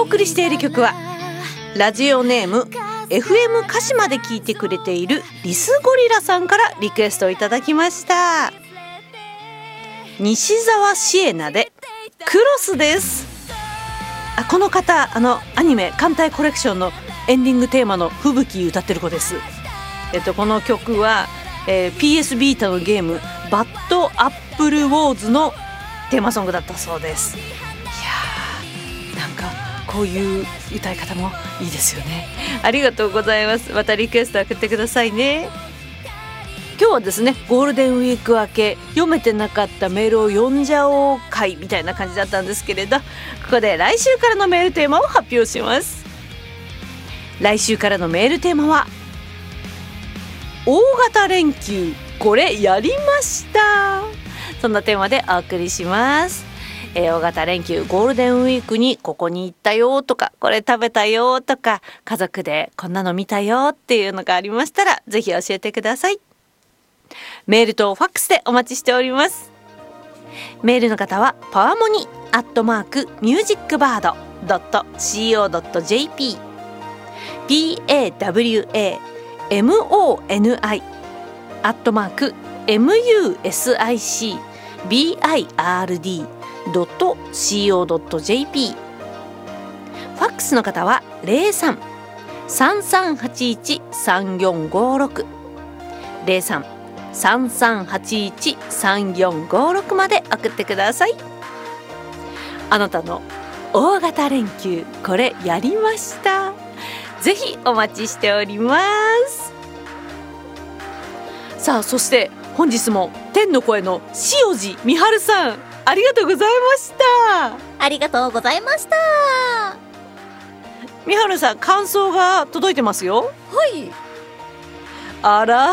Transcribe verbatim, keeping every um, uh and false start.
送りしている曲はラジオネーム エフエム 鹿島で聴いてくれているリスゴリラさんからリクエストをいただきました。西澤シエナでクロスです。あ、この方、あのアニメ艦隊コレクションのエンディングテーマの吹雪歌ってる子です。えっと、この曲は、えー、ピーエス ビータのゲームバッドアップルウォーズのテーマソングだったそうです。いやー、なんかこういう歌い方もいいですよね。ありがとうございます。またリクエスト送ってくださいね。今日はですね、ゴールデンウィーク明け読めてなかったメールを読んじゃおう会みたいな感じだったんですけれど、ここで来週からのメールテーマを発表します。来週からのメールテーマは大型連休これやりました。そんなテーマでお送りします。えー、大型連休ゴールデンウィークにここに行ったよとか、これ食べたよとか、家族でこんなの見たよっていうのがありましたらぜひ教えてください。メールとファックスでお待ちしております。メールの方はパワモニアットマークミュージックバードドットシーオードットジェーピー ピーエーダブリューエーエムオーエヌアイ アットマーク エムユーエスアイシービーアイアールディー ドットシーオードットジェーピー。 ファックスの方はゼロさん さんさんはちいち さんよんごろく ゼロさん さんさんはちいち さんよんごろくまで送ってください。あなたの大型連休これやりました。ぜひお待ちしております。さあ、そして本日も天の声の塩路美春さん、ありがとうございました。 ありがとうございました。 美春さん、感想が届いてますよ。 はい。 あら